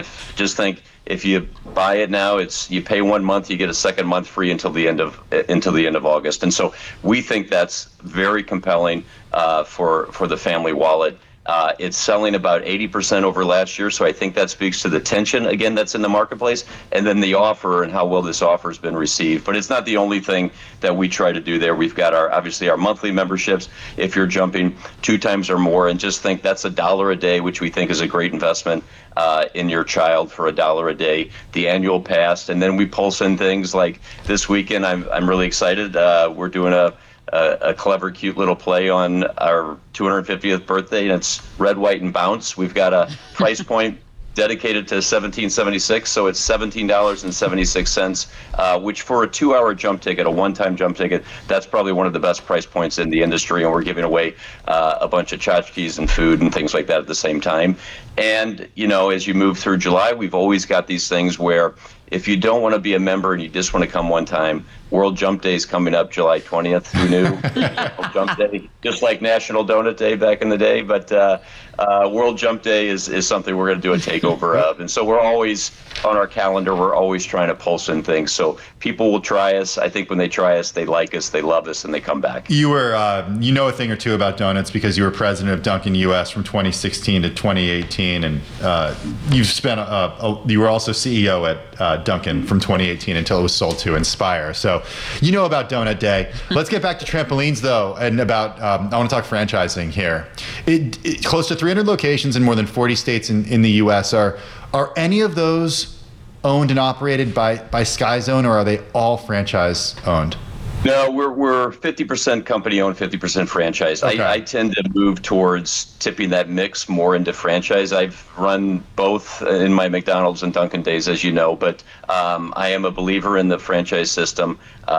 if you buy it now, you pay 1 month, you get a second month free until the end of August. And so we think that's very compelling for the family wallet. It's selling about 80% over last year, so I think that speaks to the tension, again, that's in the marketplace, and then the offer and how well this offer has been received. But it's not the only thing that we try to do there. We've got obviously our monthly memberships, if you're jumping 2 times or more, and just think that's $1 a day, which we think is a great investment in your child for $1 a day. The annual pass, and then we pulse in things like this weekend. I'm really excited. We're doing a clever, cute little play on our 250th birthday, and it's Red, White, and Bounce. We've got a price point dedicated to $17.76, so it's $17.76, which for a 2-hour jump ticket, a one-time jump ticket, that's probably one of the best price points in the industry, and we're giving away a bunch of tchotchkes and food and things like that at the same time. And, as you move through July, we've always got these things where if you don't want to be a member and you just want to come one time, World Jump Day is coming up July 20th. Who knew? World Jump Day, just like National Donut Day back in the day. But World Jump Day is something we're going to do a takeover of. And so we're always on our calendar. We're always trying to pulse in things. So people will try us. I think when they try us, they like us, they love us, and they come back. You were, a thing or two about donuts because you were president of Dunkin' US from 2016 to 2018. And you've spent, you were also CEO at Dunkin' from 2018 until it was sold to Inspire. So you know about Donut Day. Let's get back to trampolines, though, and about, I want to talk franchising here. Close to 300 locations in more than 40 states in the U.S. Are any of those owned and operated by Sky Zone, or are they all franchise owned? No, we're 50% company owned, 50% franchise. Okay. I tend to move towards tipping that mix more into franchise. I've run both in my McDonald's and Dunkin' days, as you know, but I am a believer in the franchise system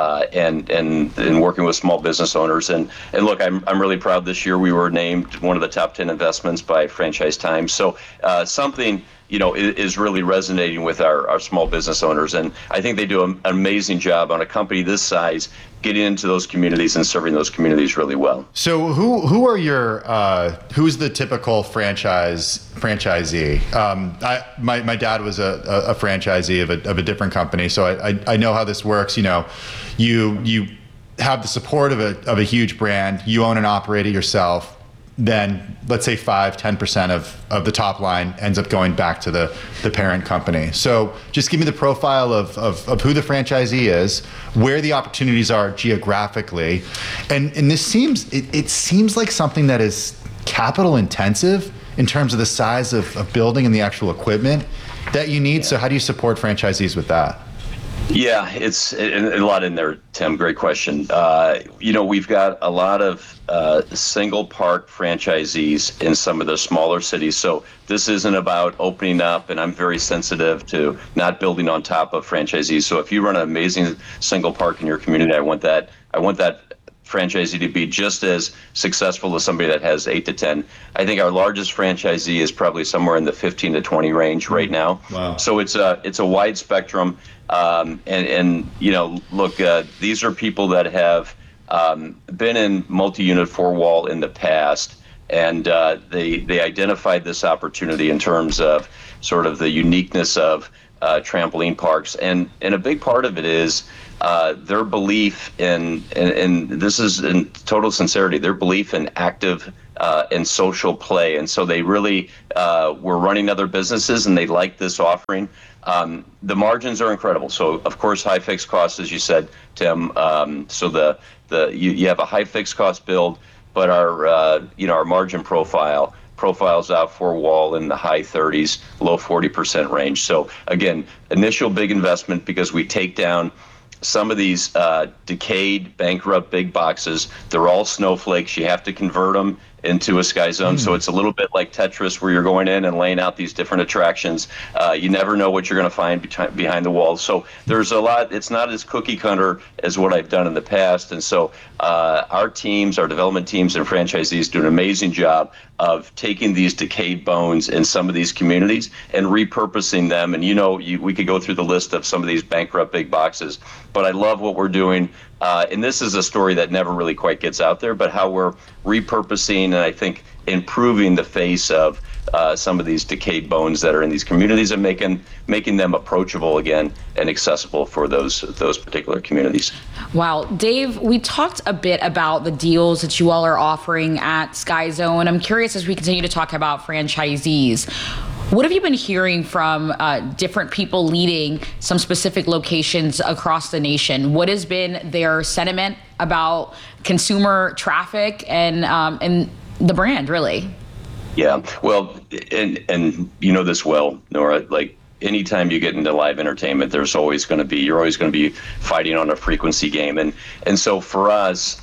and working with small business owners. And look, I'm really proud this year we were named one of the top 10 investments by Franchise Times. So something is really resonating with our small business owners. And I think they do an amazing job on a company this size, getting into those communities and serving those communities really well. So who are who's the typical franchisee? My dad was a franchisee of a different company, so I know how this works. You have the support of a huge brand, you own and operate it yourself. Then let's say 5-10% of the top line ends up going back to the parent company. So just give me the profile of who the franchisee is, where the opportunities are geographically, and this seems like something that is capital intensive in terms of the size of building and the actual equipment that you need. Yeah. So how do you support franchisees with that? Yeah, it's a lot in there, Tim. Great question. We've got a lot of single park franchisees in some of the smaller cities. So this isn't about opening up, and I'm very sensitive to not building on top of franchisees. So if you run an amazing single park in your community, I want that franchisee to be just as successful as somebody that has 8 to 10. I think our largest franchisee is probably somewhere in the 15 to 20 range right now. Wow. So it's a wide spectrum. These are people that have been in multi-unit four-wall in the past, and they identified this opportunity in terms of sort of the uniqueness of trampoline parks, and a big part of it is their belief in, and this is in total sincerity, their belief in active and social play. And so they really were running other businesses, and they liked this offering. The margins are incredible. So of course, high fixed costs, as you said, Tim. So you have a high fixed cost build, but our margin profiles out four wall in the high 30s, low 40% range. So again, initial big investment because we take down some of these decayed, bankrupt big boxes. They're all snowflakes. You have to convert them into a Sky Zone. So it's a little bit like Tetris, where you're going in and laying out these different attractions. You never know what you're going to find behind the walls. So there's a lot. It's not as cookie cutter as what I've done in the past. And so our teams, our development teams and franchisees do an amazing job of taking these decayed bones in some of these communities and repurposing them. And we could go through the list of some of these bankrupt big boxes, but I love what we're doing. And this is a story that never really quite gets out there, but how we're repurposing and I think improving the face of some of these decayed bones that are in these communities and making them approachable again and accessible for those particular communities. Wow. Dave, we talked a bit about the deals that you all are offering at Sky Zone. I'm curious, as we continue to talk about franchisees, what have you been hearing from different people leading some specific locations across the nation? What has been their sentiment about consumer traffic and the brand, really? Yeah, well, and you know this well, Nora, like anytime you get into live entertainment, you're always going to be fighting on a frequency game. And so for us,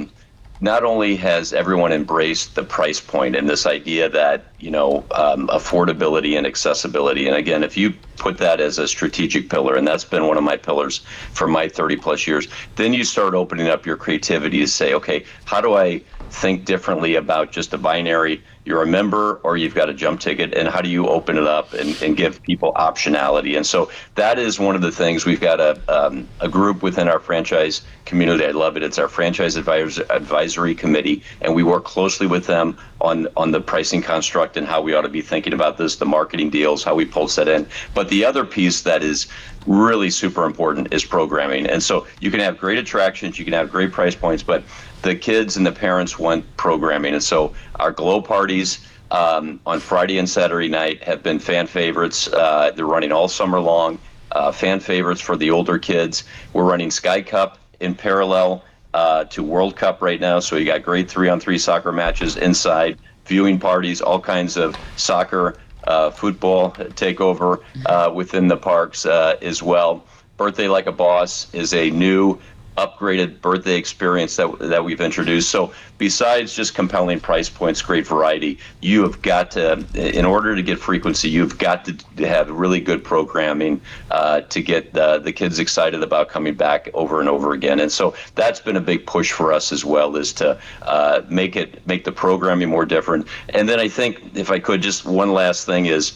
not only has everyone embraced the price point and this idea that, affordability and accessibility. And again, if you put that as a strategic pillar, and that's been one of my pillars for my 30 plus years, then you start opening up your creativity to say, okay, how do I think differently about just a binary, you're a member or you've got a jump ticket, and how do you open it up and give people optionality? And so that is one of the things. We've got a group within our franchise community. I love it. It's our franchise advisory committee, and we work closely with them on the pricing construct and how we ought to be thinking about this, the marketing deals, how we pulse that in. But the other piece that is really super important is programming. And so you can have great attractions, you can have great price points, but the kids and the parents want programming. And so our glow parties on Friday and Saturday night have been fan favorites. They're running all summer long, fan favorites for the older kids. We're running Sky Cup in parallel to World Cup right now. So you got great 3-on-3 soccer matches inside, viewing parties, all kinds of soccer, football takeover within the parks as well. Birthday Like a Boss is a new upgraded birthday experience that we've introduced. So besides just compelling price points, great variety, you have got to, in order to get frequency, you've got to have really good programming to get the kids excited about coming back over and over again. And so that's been a big push for us as well, is to make the programming more different. And then I think, if I could, just one last thing is,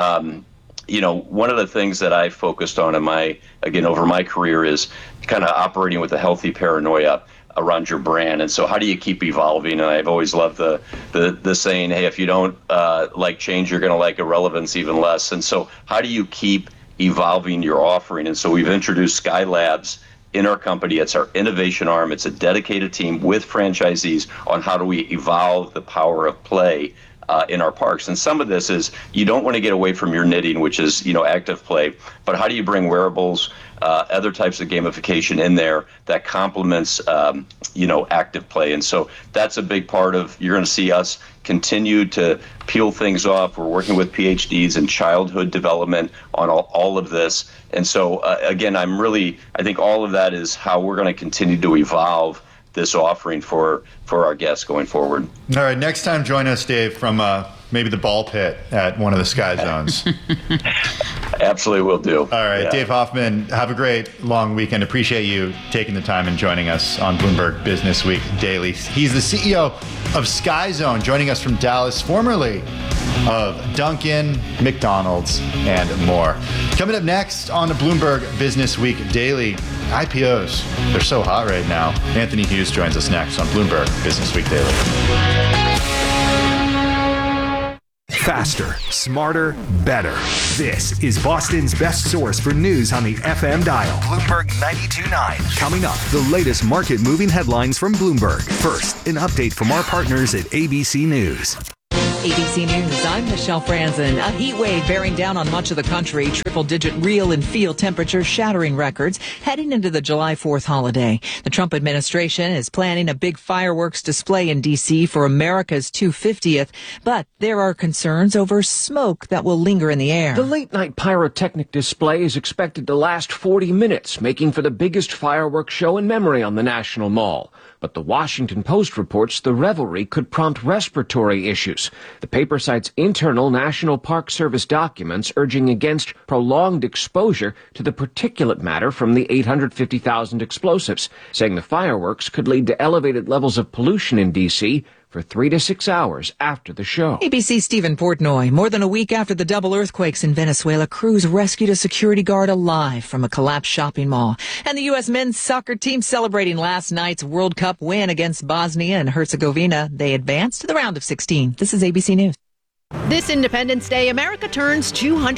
one of the things that I focused on over my career is kind of operating with a healthy paranoia around your brand. And so how do you keep evolving? And I've always loved the saying, hey, if you don't like change, you're going to like irrelevance even less. And so how do you keep evolving your offering? And so we've introduced Sky Labs in our company. It's our innovation arm. It's a dedicated team with franchisees on how do we evolve the power of play in our parks. And some of this is you don't want to get away from your knitting, which is, active play, but how do you bring wearables, other types of gamification in there that complements, active play? And so that's a big part of, you're going to see us continue to peel things off. We're working with PhDs in childhood development on all of this. And so, again, I think all of that is how we're going to continue to evolve this offering for our guests going forward. All right, next time join us, Dave, from maybe the ball pit at one of the Sky Zones. Absolutely will do. All right, Yeah. Dave Hoffman, have a great long weekend. Appreciate you taking the time and joining us on Bloomberg Business Week Daily. He's the CEO of Sky Zone, joining us from Dallas, formerly of Dunkin', McDonald's, and more. Coming up next on the Bloomberg Business Week Daily, IPOs. They're so hot right now. Anthony Hughes joins us next on Bloomberg Business Week Daily. Faster, smarter, better. This is Boston's best source for news on the FM dial. Bloomberg 92.9. Coming up, the latest market-moving headlines from Bloomberg. First, an update from our partners at ABC News. ABC News, I'm Michelle Franzen. A heat wave bearing down on much of the country. Triple-digit real and field temperatures shattering records heading into the July 4th holiday. The Trump administration is planning a big fireworks display in D.C. for America's 250th, but there are concerns over smoke that will linger in the air. The late-night pyrotechnic display is expected to last 40 minutes, making for the biggest fireworks show in memory on the National Mall. But the Washington Post reports the revelry could prompt respiratory issues. The paper cites internal National Park Service documents urging against prolonged exposure to the particulate matter from the 850,000 explosives, saying the fireworks could lead to elevated levels of pollution in D.C. for 3 to 6 hours after the show. ABC's Stephen Portnoy. More than a week after the double earthquakes in Venezuela, crews rescued a security guard alive from a collapsed shopping mall. And the U.S. men's soccer team celebrating last night's World Cup win against Bosnia and Herzegovina. They advanced to the round of 16. This is ABC News. This Independence Day, America turns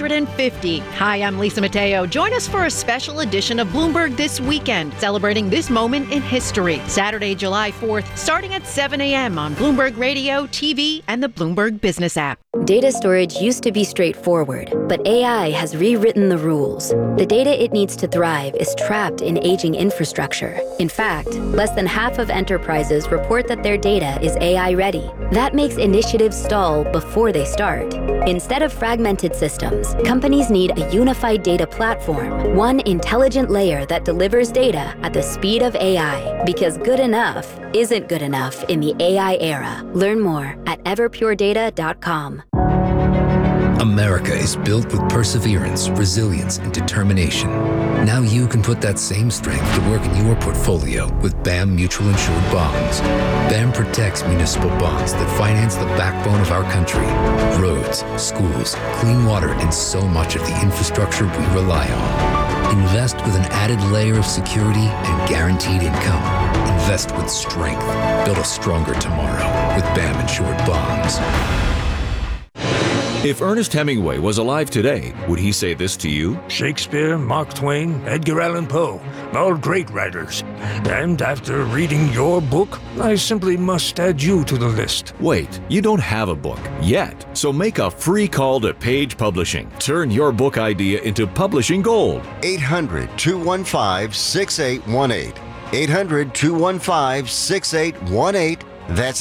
250. Hi, I'm Lisa Mateo. Join us for a special edition of Bloomberg This Weekend, celebrating this moment in history. Saturday, July 4th, starting at 7 a.m. on Bloomberg Radio, TV, and the Bloomberg Business app. Data storage used to be straightforward, but AI has rewritten the rules. The data it needs to thrive is trapped in aging infrastructure. In fact, less than half of enterprises report that their data is AI ready. That makes initiatives stall before they start. Instead of fragmented systems, companies need a unified data platform, one intelligent layer that delivers data at the speed of AI. Because good enough isn't good enough in the AI era. Learn more at everpuredata.com. America is built with perseverance, resilience, and determination. Now you can put that same strength to work in your portfolio with BAM Mutual Insured Bonds. BAM protects municipal bonds that finance the backbone of our country. Roads, schools, clean water, and so much of the infrastructure we rely on. Invest with an added layer of security and guaranteed income. Invest with strength. Build a stronger tomorrow with BAM Insured Bonds. If Ernest Hemingway was alive today, would he say this to you? Shakespeare, Mark Twain, Edgar Allan Poe, all great writers. And after reading your book, I simply must add you to the list. Wait, you don't have a book yet, so make a free call to Page Publishing. Turn your book idea into publishing gold. 800-215-6818. 800-215-6818. That's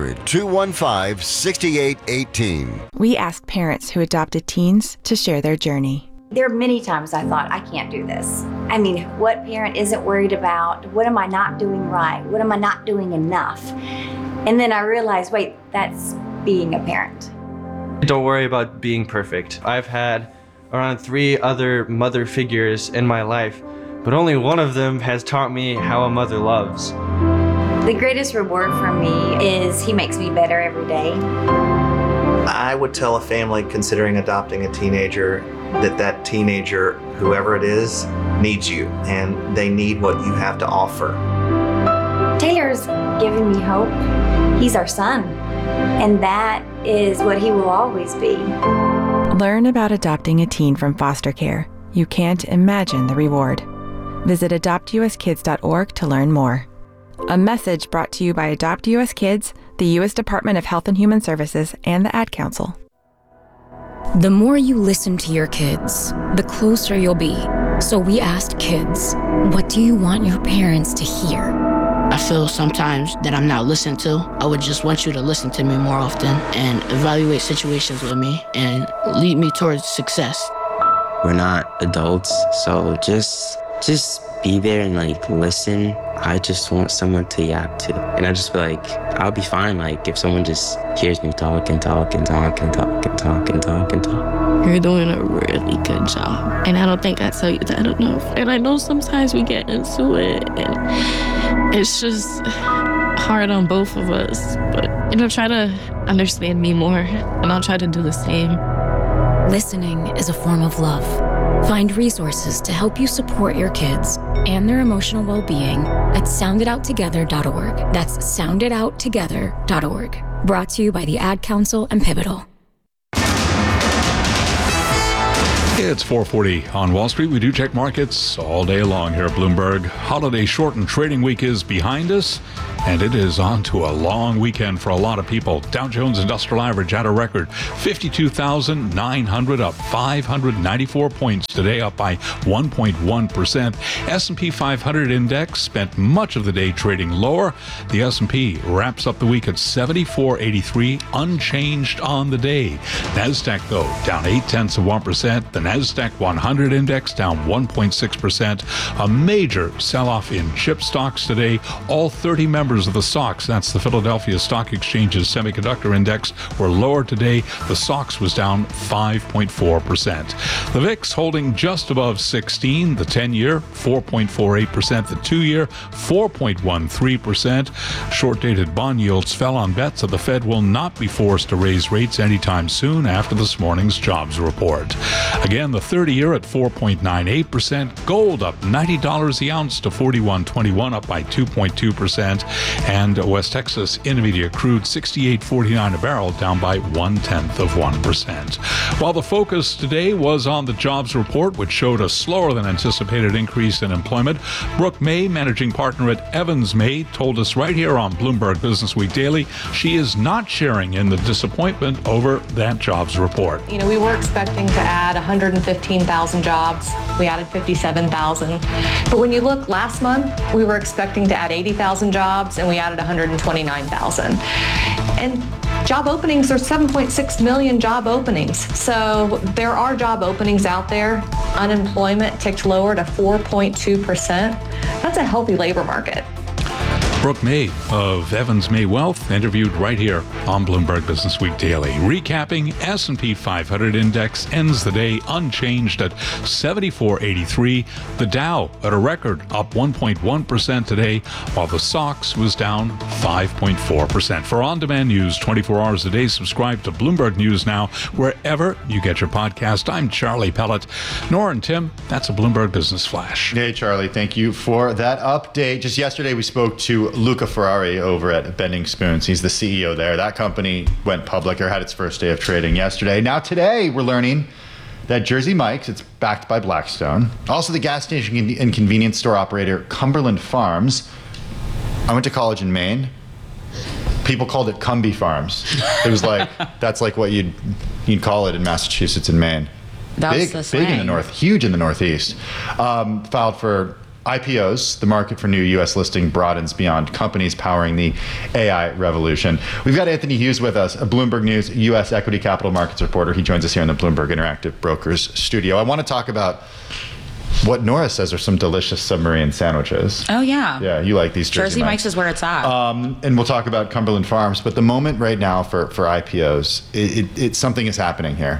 800-215-6818. We asked parents who adopted teens to share their journey. There are many times I thought, I can't do this. I mean, what parent isn't worried about? What am I not doing right? What am I not doing enough? And then I realized, wait, that's being a parent. Don't worry about being perfect. I've had around 3 other mother figures in my life, but only one of them has taught me how a mother loves. The greatest reward for me is he makes me better every day. I would tell a family considering adopting a teenager that teenager, whoever it is, needs you, and they need what you have to offer. Taylor's given me hope. He's our son, and that is what he will always be. Learn about adopting a teen from foster care. You can't imagine the reward. Visit adoptuskids.org to learn more. A message brought to you by Adopt US Kids, the U.S. Department of Health and Human Services, and the Ad Council. The more you listen to your kids, the closer you'll be. So we asked kids, what do you want your parents to hear? I feel sometimes that I'm not listened to. I would just want you to listen to me more often and evaluate situations with me and lead me towards success. We're not adults, so just be there and like listen. I just want someone to yap to. And I just feel like I'll be fine like if someone just hears me talk and talk and talk and talk and talk and talk and talk. You're doing a really good job. And I don't think I tell you that enough. And I know sometimes we get into it and it's just hard on both of us. But try to understand me more and I'll try to do the same. Listening is a form of love. Find resources to help you support your kids and their emotional well-being at soundidouttogether.org. That's soundidouttogether.org. Brought to you by the Ad Council and Pivotal. It's 4:40 on Wall Street. We do check markets all day long here at Bloomberg. Holiday shortened trading week is behind us, and it is on to a long weekend for a lot of people. Dow Jones Industrial Average at a record 52,900, up 594 points today, up by 1.1%. S&P 500 index spent much of the day trading lower. The S&P wraps up the week at 74.83, unchanged on the day. NASDAQ, though, down 0.8%. The NASDAQ 100 index down 1.6%. A major sell-off in chip stocks today. All 30 members of the SOX, that's the Philadelphia Stock Exchange's semiconductor index, were lower today. The SOX was down 5.4%. The VIX holding just above 16. The 10-year, 4.48%. The 2-year, 4.13%. Short-dated bond yields fell on bets that the Fed will not be forced to raise rates anytime soon after this morning's jobs report. Again, the 30-year at 4.98%. Gold up $90 the ounce to $41.21, up by 2.2%. And West Texas Intermediate crude $68.49 a barrel, down by 0.1%. While the focus today was on the jobs report, which showed a slower than anticipated increase in employment, Brooke May, managing partner at Evans May, told us right here on Bloomberg Business Week Daily she is not sharing in the disappointment over that jobs report. We were expecting to add 115,000 jobs. We added 57,000. But when you look last month, we were expecting to add 80,000 jobs and we added 129,000. And job openings, there's 7.6 million job openings. So there are job openings out there. Unemployment ticked lower to 4.2%. That's a healthy labor market. Brooke May of Evans May Wealth, interviewed right here on Bloomberg Business Week Daily. Recapping, S&P 500 index ends the day unchanged at 74.83. The Dow at a record up 1.1% today, while the SOX was down 5.4%. For on-demand news 24 hours a day, subscribe to Bloomberg News Now wherever you get your podcast. I'm Charlie Pellet. Nora and Tim, that's a Bloomberg Business Flash. Hey, Charlie, thank you for that update. Just yesterday, we spoke to Luca Ferrari over at Bending Spoons. He's the CEO there. That company went public or had its first day of trading yesterday. Now today we're learning that Jersey Mike's, it's backed by Blackstone. Also the gas station and convenience store operator Cumberland Farms. I went to college in Maine. People called it Cumby Farms. It was like, that's like what you'd call it in Massachusetts and Maine. Big in the north, huge in the Northeast. Filed for IPOs, the market for new U.S. listing broadens beyond companies powering the AI revolution. We've got Anthony Hughes with us, a Bloomberg News U.S. equity capital markets reporter. He joins us here in the Bloomberg Interactive Brokers studio. I want to talk about what Nora says are some delicious submarine sandwiches. Oh, yeah. Yeah, you like these Jersey Mike's is where it's at. And we'll talk about Cumberland Farms, but the moment right now for IPOs, it's something is happening here.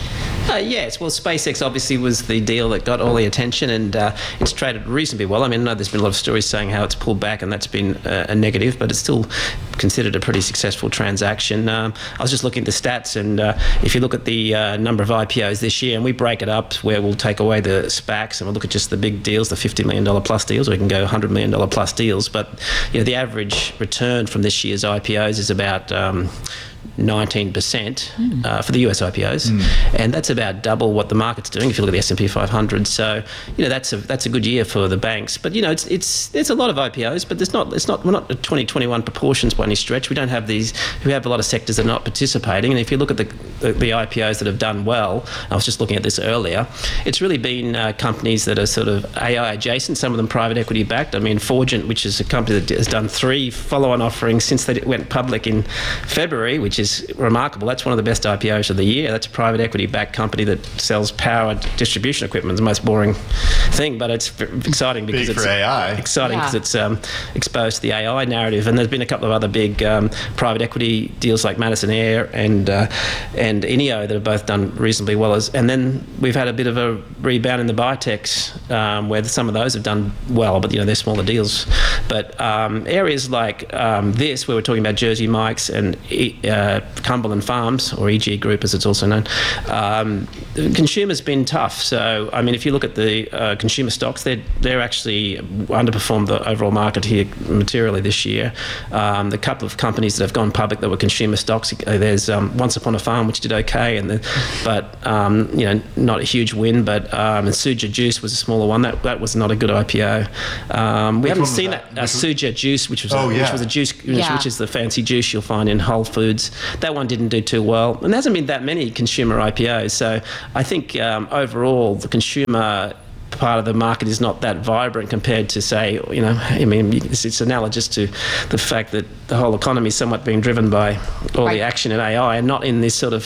Yes, well, SpaceX obviously was the deal that got all the attention, and it's traded reasonably well. I mean, I know there's been a lot of stories saying how it's pulled back, and that's been a negative, but it's still considered a pretty successful transaction. I was just looking at the stats, and if you look at the number of IPOs this year, and we break it up where we'll take away the SPACs, and we'll look at just the big deals, the $50 million plus deals, or we can go $100 million plus deals, but the average return from this year's IPOs is about 19% for the US IPOs, and that's about double what the market's doing if you look at the S&P 500. So that's a good year for the banks. But there's a lot of IPOs, but we're not at 2021 proportions by any stretch. We don't have these. We have a lot of sectors that are not participating, and if you look at the IPOs that have done well, I was just looking at this earlier. It's really been companies that are sort of AI adjacent. Some of them private equity backed. I mean, Forgent, which is a company that has done 3 follow-on offerings since they went public in February, which is remarkable. That's one of the best IPOs of the year. That's a private equity-backed company that sells power distribution equipment. It's the most boring thing, but it's exciting because it's AI. Exciting because it's exposed to the AI narrative. And there's been a couple of other big private equity deals like Madison Air and INEO that have both done reasonably well. And then we've had a bit of a rebound in the biotechs, where some of those have done well, but they're smaller deals. But areas like this, where we're talking about Jersey Mike's and Cumberland Farms, or EG Group as it's also known, consumer's been tough. So I mean, if you look at the consumer stocks, they're actually underperformed the overall market here materially this year. The couple of companies that have gone public that were consumer stocks, there's Once Upon a Farm, which did okay, but not a huge win. But Suja Juice was a smaller one. That was not a good IPO. We haven't seen that Suja Juice, which was a juice, which is the fancy juice you'll find in Whole Foods. That one didn't do too well, and there hasn't been that many consumer IPOs. So I think overall the consumer part of the market is not that vibrant compared to, say, it's analogous to the fact that the whole economy is somewhat being driven by all the action in AI, and not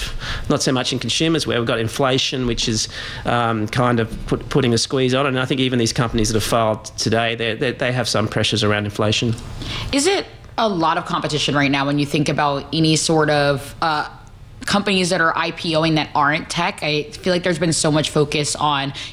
so much in consumers, where we've got inflation, which is kind of putting a squeeze on it. And I think even these companies that have filed today, they have some pressures around inflation. Is it a lot of competition right now when you think about any sort of companies that are IPOing that aren't tech? I feel like there's been so much focus on